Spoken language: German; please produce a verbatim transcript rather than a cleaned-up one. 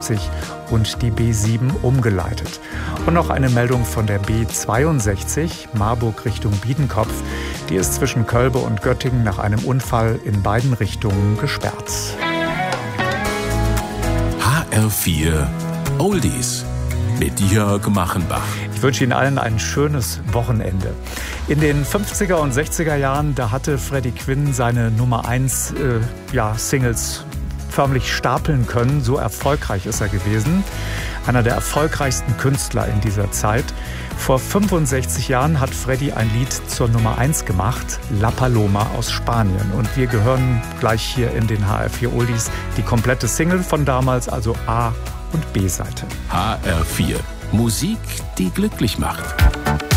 fünfundachtzig und die B sieben umgeleitet. Und noch eine Meldung von der B zweiundsechzig, Marburg Richtung Biedenkopf. Die ist zwischen Kölbe und Göttingen nach einem Unfall in beiden Richtungen gesperrt. H R vier Oldies mit Jörg Machenbach. Ich wünsche Ihnen allen ein schönes Wochenende. In den fünfziger und sechziger Jahren, da hatte Freddie Quinn seine Nummer eins äh, ja, Singles förmlich stapeln können. So erfolgreich ist er gewesen. Einer der erfolgreichsten Künstler in dieser Zeit. Vor fünfundsechzig Jahren hat Freddie ein Lied zur Nummer eins gemacht, La Paloma aus Spanien. Und wir gehören gleich hier in den H R vier Oldies die komplette Single von damals, also A- und B-Seite. H R vier. Musik, die glücklich macht.